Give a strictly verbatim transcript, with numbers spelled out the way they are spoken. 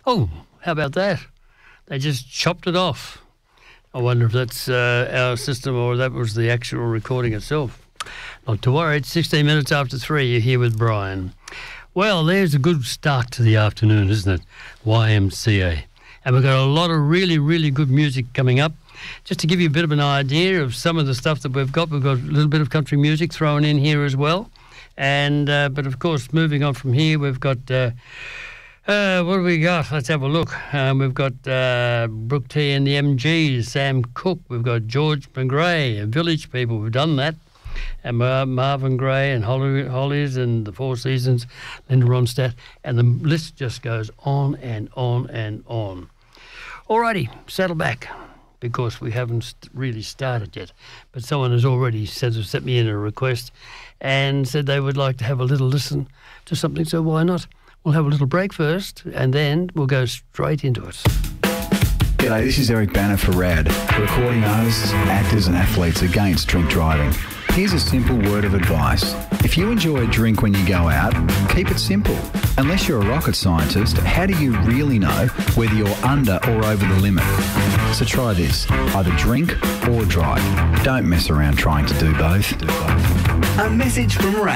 Oh, how about that? They just chopped it off. I wonder if that's uh, our system or that was the actual recording itself. Not to worry, it's sixteen minutes after three. You're here with Brian. Well, there's a good start to the afternoon, isn't it? Y M C A. And we've got a lot of really, really good music coming up. Just to give you a bit of an idea of some of the stuff that we've got, we've got a little bit of country music thrown in here as well. And uh, but, of course, moving on from here, we've got... Uh, Uh, what have we got? Let's have a look. Um, we've got uh, Brooke T and the M Gs, Sam Cooke. We've got George McGray and Village People. We've done that. And Mar- Marvin Gray and Holly- Hollies and the Four Seasons, Linda Ronstadt. And the list just goes on and on and on. Alrighty, settle back, because we haven't st- really started yet. But someone has already said, sent me in a request and said they would like to have a little listen to something, so why not? We'll have a little break first, and then we'll go straight into it. G'day, this is Eric Banner for RAD, recording artists, actors and athletes against drink driving. Here's a simple word of advice. If you enjoy a drink when you go out, keep it simple. Unless you're a rocket scientist, how do you really know whether you're under or over the limit? So try this, either drink or drive. Don't mess around trying to do both. A message from RAD.